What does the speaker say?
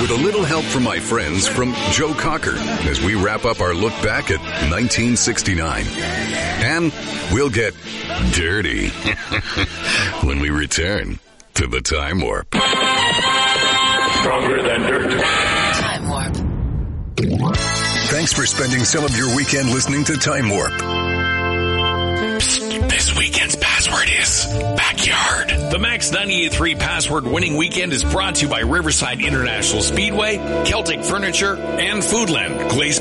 with a little help from my friends from Joe Cocker as we wrap up our look back at 1969. And we'll get dirty when we return to the Time Warp. Stronger than dirt. Time Warp. Thanks for spending some of your weekend listening to Time Warp. This weekend's password is backyard. The Max 98.3 password winning weekend is brought to you by Riverside International Speedway, Celtic Furniture, and Foodland. Glaze